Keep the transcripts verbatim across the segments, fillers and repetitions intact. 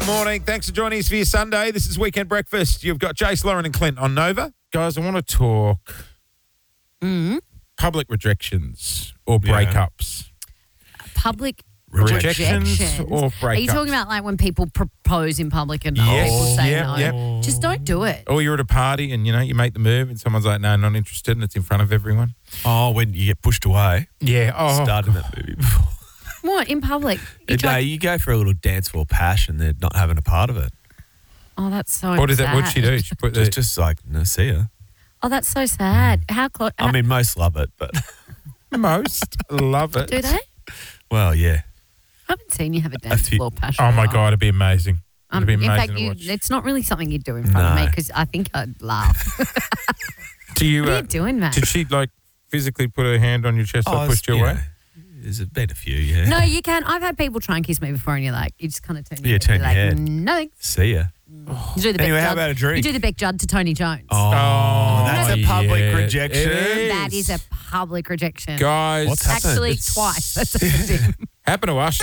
morning. Thanks for joining us for your Sunday. This is Weekend Breakfast. You've got Jace, Lauren and Clint on Nova. Guys, I want to talk Mm. public rejections or Yeah. breakups. Public Rejections rejections. or breakups. Are you talking about like when people propose in public and Yes. people say Yep, no? yep. Just don't do it. Or you're at a party and, you know, you make the move and someone's like, no, not interested, and it's in front of everyone. Oh, when you get pushed away. Yeah. Oh, Started that movie before. What, in public? You No, try- you go for a little dance for passion. They're not having a part of it. oh, that's so What did sad. that? What'd she do? She put the, It's just like, no, see ya. Oh, that's so sad. How close? I mean, most love it, but most love it. do they? well, yeah. I haven't seen you have a dance few- floor passion. Oh my before. God, it'd be amazing. Um, It'd be in amazing fact, to you, watch. it's not really something you'd do in front of me No. because I think I'd laugh. Do you? What are Uh, you doing, mate? did she like physically put her hand on your chest or pushed you you away? know, There's been a few, yeah. No, you can. I've had people try and kiss me before, and you're like, you just kind of turn your Yeah, head. turn you're your like, head. no thanks. See ya. You do the Anyway, Beck how Judd. about a drink? You do the Beck Judd to Tony Jones. Oh, that's a public yeah, rejection. it is. That is a public rejection. Guys, What's happened? Actually, It's- twice. That's happened to him. happened to Usher.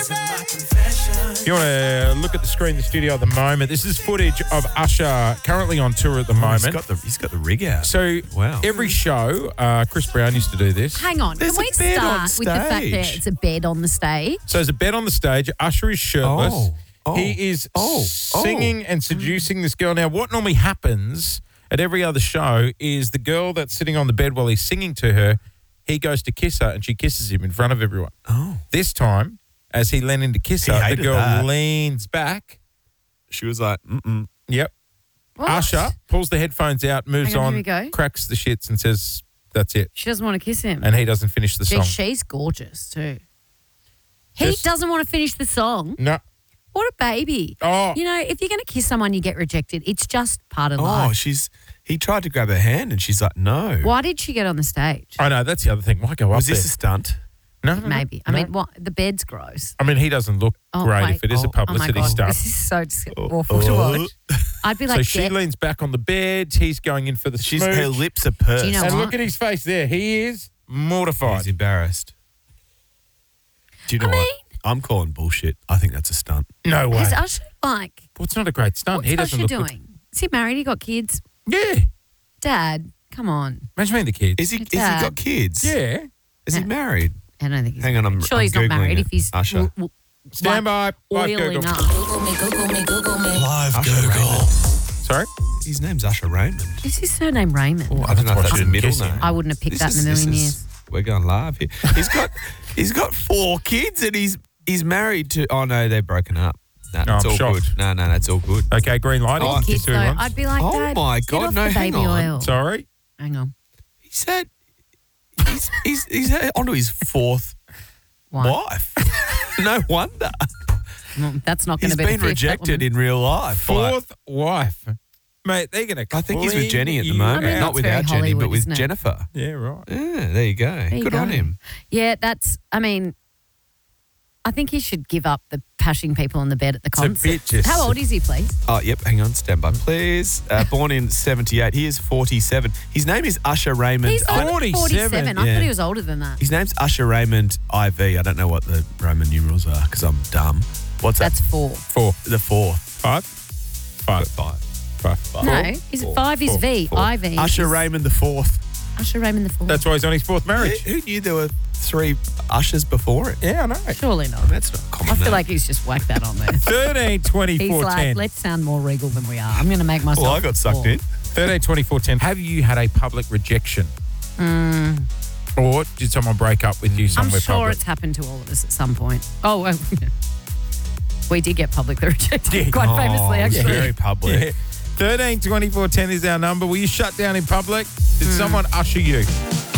If you want to look at the screen in the studio at the moment, this is footage of Usher currently on tour at the He's moment. got the he's got the rig out. So Wow. every show, uh, Chris Brown used to do this. Hang on. There's Can we a bed on start with the fact that stage. it's a bed on the stage? So there's a bed on the stage. Usher is shirtless. Oh, oh, he is oh, singing and seducing this girl. Now, what normally happens at every other show is the girl that's sitting on the bed while he's singing to her, he goes to kiss her and she kisses him in front of everyone. Oh. This time, as he leaned in to kiss He her, the hated girl that. leans back. She was like, mm-mm. Yep. What? Usher pulls the headphones out, moves Hang on, on, here we go. cracks the shits and says, that's it. She doesn't want to kiss him. And he doesn't finish the Gee, song. she's gorgeous too. He Just- doesn't want to finish the song. No. What a baby. Oh. You know, if you're going to kiss someone, you get rejected. It's just part of Oh, life. she's he tried to grab her hand and she's like, no. Why did she get on the stage? I know, that's the other thing. Why go up Was this there? a stunt? No, no, no, Maybe. I no. mean, what? The bed's gross. I mean, he doesn't look Oh, great wait. if it is a Oh, publicity oh my God. stunt. This is so dis- Oh, awful to oh. watch. I'd be So like, she get- leans back on the bed. He's going in for the She's smooch. her lips are pursed. Do you know and what? look at his face there. He is mortified. He's embarrassed. Do you know I what? mean- I'm calling bullshit. I think that's a stunt. No way. is Usher like, Well, it's not a great stunt. what's he doesn't Usher look doing? Is he married? He got kids? Good. Yeah. Dad, come on. Imagine being the kids. Is he? Is he Dad. got kids? Yeah. Is he No. married? I don't think he's Hang on, married. I'm- Sure I'm he's not Googling married it. if he's Usher. w- w- Stand by. like Live oil Google. enough. Live Usher Google. Raymond. Sorry? His name's Usher Raymond. Is his surname Raymond? I don't know if what that's she a was middle guessing. name. I wouldn't have picked This that in a is- million this years. is- We're going live here. He's got he's got four kids and he's he's married to. Oh no, they're broken up. No, No, it's I'm all shocked. good. No, no, that's all good. Okay, green light. Oh, Kiss Kids who though, he wants. I'd be like, Oh Dad, my get God, off no, the hang baby on. oil. Sorry? Hang on. He said he's he's he's onto his fourth Why? wife. No wonder. Well, that's not going He's to be been the fifth, that rejected woman. in real life. Like, Fourth wife. Mate, they're going to I think he's with clean Jenny at the you moment. I mean, out. Not that's with very our Jenny, Hollywood, but with isn't it? Jennifer. Yeah, right. Yeah, there you go. There you Good go. on him. Yeah, that's. I mean, I think he should give up the pashing people on the bed at the a concert. bit just- How old is he, please? Oh, yep. Hang on. Stand by, please. Uh, born in seventy-eight. He is forty-seven. His name is Usher Raymond. He's I- only forty-seven. forty-seven. I Yeah. thought he was older than that. His name's Usher Raymond I V. I don't know what the Roman numerals are because I'm dumb. What's That's that? four. Four. The fourth. Five? Five. Five. Five. Five. No, Four. is it Four. five is Four. V? Four. I V. Usher is Raymond the fourth. Usher Raymond the fourth. That's why he's on his fourth Who, marriage. who knew there were three Ushers before it? Yeah, I know. Surely not. That's not common. I feel name. like he's just whacked that on there. thirteen, twenty-four, He's like, ten. let's sound more regal than we are. I'm going to make myself. Well, I got sucked four. in. thirteen, twenty-four, ten. Have you had a public rejection? Mm, Or did someone break up with you I'm somewhere sure public? it's happened to all of us at some point. Oh, well, we did get publicly rejected Yeah. quite Oh, famously, it's actually. very public. Yeah. thirteen, twenty-four, ten is our number. Will you shut down in public? Did someone usher you?